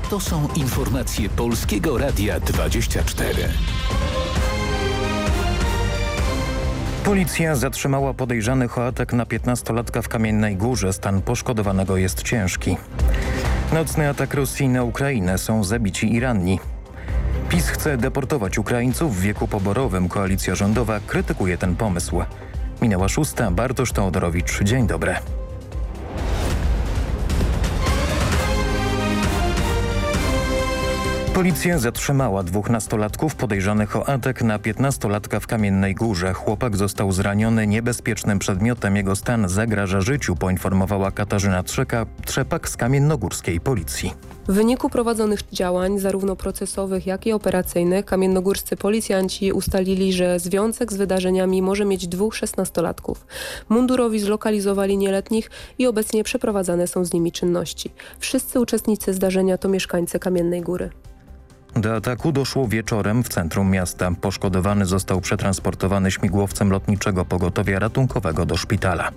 To są informacje Polskiego Radia 24. Policja zatrzymała podejrzanych o atak na 15-latka w Kamiennej Górze. Stan poszkodowanego jest ciężki. Nocny atak Rosji na Ukrainę. Są zabici i ranni. PiS chce deportować Ukraińców w wieku poborowym. Koalicja rządowa krytykuje ten pomysł. Minęła 6. Bartosz Teodorowicz. Dzień dobry. Policja zatrzymała 2 nastolatków podejrzanych o atak na 15-latka w Kamiennej Górze. Chłopak został zraniony niebezpiecznym przedmiotem. Jego stan zagraża życiu, poinformowała Katarzyna Trzepak z kamiennogórskiej policji. W wyniku prowadzonych działań, zarówno procesowych, jak i operacyjnych, kamiennogórscy policjanci ustalili, że związek z wydarzeniami może mieć 2 szesnastolatków. Mundurowi zlokalizowali nieletnich i obecnie przeprowadzane są z nimi czynności. Wszyscy uczestnicy zdarzenia to mieszkańcy Kamiennej Góry. Do ataku doszło wieczorem w centrum miasta. Poszkodowany został przetransportowany śmigłowcem lotniczego pogotowia ratunkowego do szpitala.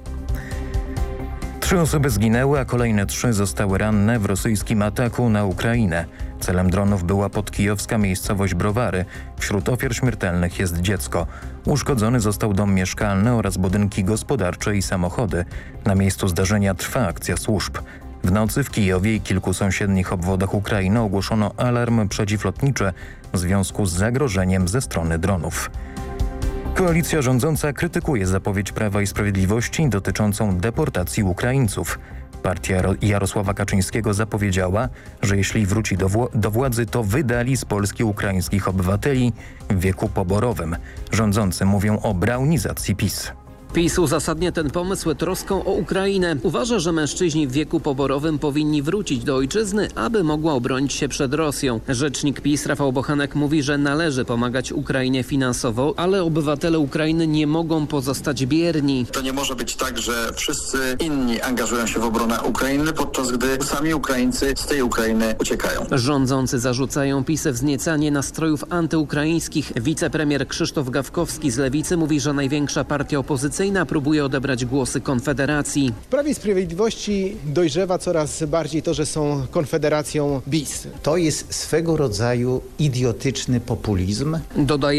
3 osoby zginęły, a kolejne 3 zostały ranne w rosyjskim ataku na Ukrainę. Celem dronów była podkijowska miejscowość Browary. Wśród ofiar śmiertelnych jest dziecko. Uszkodzony został dom mieszkalny oraz budynki gospodarcze i samochody. Na miejscu zdarzenia trwa akcja służb. W nocy w Kijowie i kilku sąsiednich obwodach Ukrainy ogłoszono alarm przeciwlotniczy w związku z zagrożeniem ze strony dronów. Koalicja rządząca krytykuje zapowiedź Prawa i Sprawiedliwości dotyczącą deportacji Ukraińców. Partia Jarosława Kaczyńskiego zapowiedziała, że jeśli wróci do władzy, to wydali z Polski ukraińskich obywateli w wieku poborowym. Rządzący mówią o braunizacji PiS. PiS uzasadnia ten pomysł troską o Ukrainę. Uważa, że mężczyźni w wieku poborowym powinni wrócić do ojczyzny, aby mogła obronić się przed Rosją. Rzecznik PiS Rafał Bochenek mówi, że należy pomagać Ukrainie finansowo, ale obywatele Ukrainy nie mogą pozostać bierni. To nie może być tak, że wszyscy inni angażują się w obronę Ukrainy, podczas gdy sami Ukraińcy z tej Ukrainy uciekają. Rządzący zarzucają PiS wzniecanie nastrojów antyukraińskich. Wicepremier Krzysztof Gawkowski z Lewicy mówi, że największa partia opozycyjna próbuje odebrać głosy Konfederacji. W Prawie i Sprawiedliwości dojrzewa coraz bardziej to, że są konfederacją BiS. To jest swego rodzaju idiotyczny populizm. Dodaje